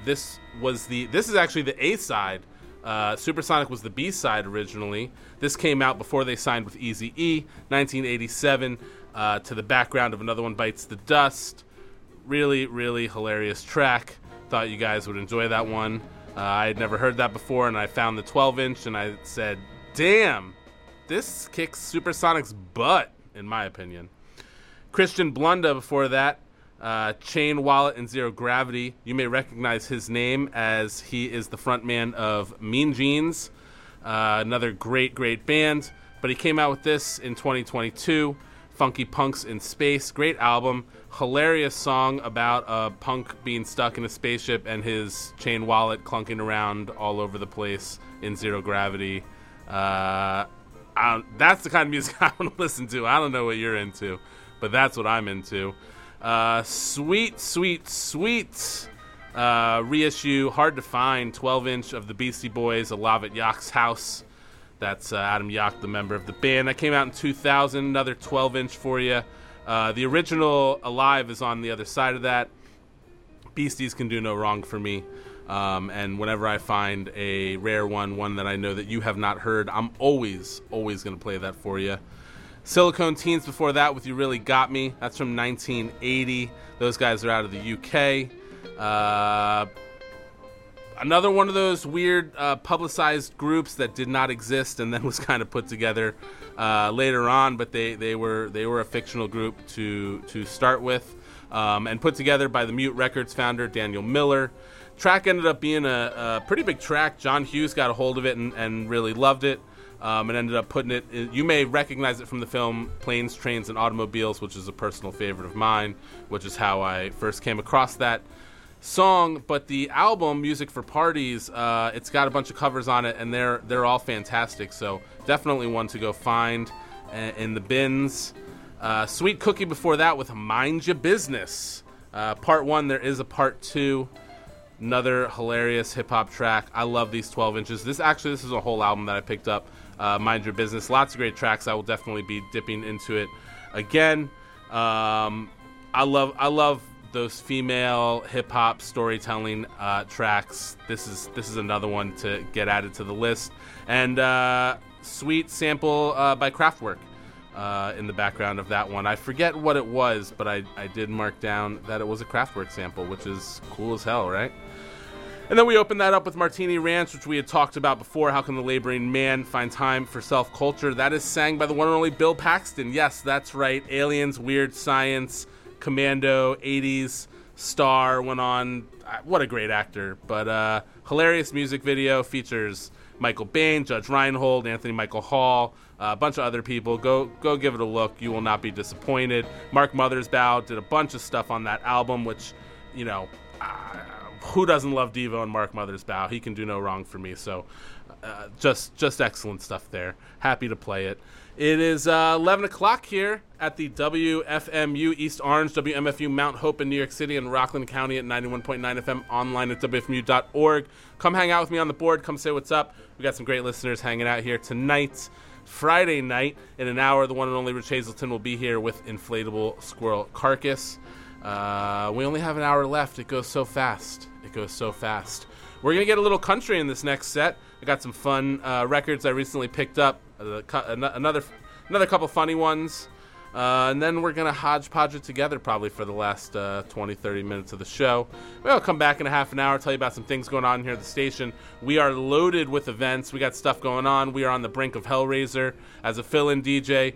This is actually the A side. Supersonic was the B side originally. This came out before they signed with Eazy-E, 1987, to the background of Another One Bites the Dust. Really, really hilarious track. Thought you guys would enjoy that one. I had never heard that before, and I found the 12-inch, and I said, damn, this kicks Supersonic's butt, in my opinion. Christian Blunda before that, Chain Wallet and Zero Gravity. You may recognize his name as he is the frontman of Mean Jeans, another great, great band. But he came out with this in 2022, Funky Punks in Space. Great album. Hilarious song about a punk being stuck in a spaceship and his chain wallet clunking around all over the place in zero gravity. That's the kind of music I want to listen to. I don't know what you're into, but that's what I'm into. Sweet reissue, hard to find, 12-inch of the Beastie Boys, Alive at Yach's House. That's Adam Yach, the member of the band. That came out in 2000, another 12-inch for you. The original Alive is on the other side of that. Beasties can do no wrong for me. And whenever I find a rare one that I know that you have not heard, I'm always going to play that for you. Silicone Teens before that with You Really Got Me. That's from 1980. Those guys are out of the UK. Another one of those weird publicized groups that did not exist and then was kind of put together later on, but they were a fictional group to start with, and put together by the Mute Records founder Daniel Miller. Track ended up being a pretty big track. John Hughes got a hold of it and really loved it, and ended up putting it in. You may recognize it from the film Planes, Trains, and Automobiles, which is a personal favorite of mine, which is how I first came across that song. But the album Music for Parties, it's got a bunch of covers on it, and they're all fantastic, so definitely one to go find in the bins. Sweet Cookie before that with Mind Your Business, part 1. There is a part 2. Another hilarious hip-hop track. I love these 12 inches. This is a whole album that I picked up. Mind Your Business, lots of great tracks. I will definitely be dipping into it again. I love those female hip-hop storytelling tracks. This is another one to get added to the list. And sweet sample by Kraftwerk in the background of that one. I forget what it was, but I did mark down that it was a Kraftwerk sample, which is cool as hell, right? And then we opened that up with Martini Ranch, which we had talked about before. How can the laboring man find time for self-culture? That is sang by the one and only Bill Paxton. Yes, that's right. Aliens, Weird Science, Commando, 80s star, went on. What a great actor. But hilarious music video, features Michael Bain, Judge Reinhold, Anthony Michael Hall, a bunch of other people. Go give it a look. You will not be disappointed. Mark Mothersbaugh did a bunch of stuff on that album, which, you know, who doesn't love Devo and Mark Mothersbaugh? He can do no wrong for me. So just excellent stuff there. Happy to play it. It is 11 o'clock here at the WFMU East Orange, WMFU Mount Hope in New York City, and Rockland County at 91.9 FM, online at WFMU.org. Come hang out with me on the board. Come say what's up. We got some great listeners hanging out here tonight. Friday night, in an hour, the one and only Rich Hazelton will be here with Inflatable Squirrel Carcass. We only have an hour left. It goes so fast. We're going to get a little country in this next set. I got some fun records I recently picked up. Another couple funny ones. And then we're going to hodgepodge it together probably for the last 20, 30 minutes of the show. We'll come back in a half an hour, tell you about some things going on here at the station. We are loaded with events. We got stuff going on. We are on the brink of Hellraiser as a fill-in DJ.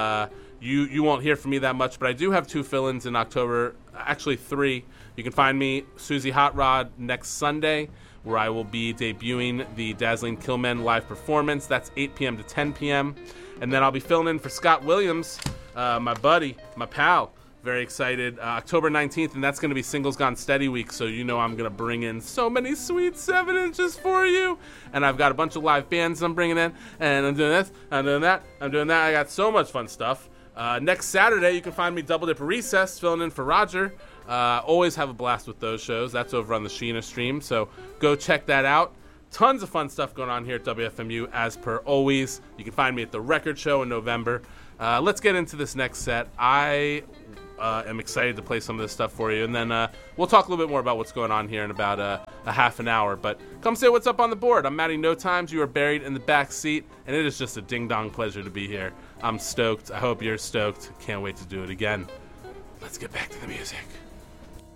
You won't hear from me that much, but I do have 2 fill-ins in October. Actually, 3. You can find me, Susie Hot Rod, next Sunday, where I will be debuting the Dazzling Killmen live performance. That's 8 p.m. to 10 p.m. And then I'll be filling in for Scott Williams, my buddy, my pal. Very excited. October 19th, and that's going to be Singles Gone Steady week, so you know I'm going to bring in so many sweet 7 inches for you. And I've got a bunch of live bands I'm bringing in, and I'm doing this, I'm doing that, I'm doing that. I got so much fun stuff. Next Saturday, you can find me Double Dip Recess, filling in for Roger. Always have a blast with those shows. That's over on the Sheena stream, so go check that out. Tons of fun stuff going on here at WFMU, as per always. You can find me at the Record Show in November. Let's get into this next set. I am excited to play some of this stuff for you. And then we'll talk a little bit more about what's going on here in about a half an hour. But come say what's up on the board. I'm Matty No Times. You are buried in the back seat, and it is just a ding-dong pleasure to be here. I'm stoked. I hope you're stoked. Can't wait to do it again. Let's get back to the music.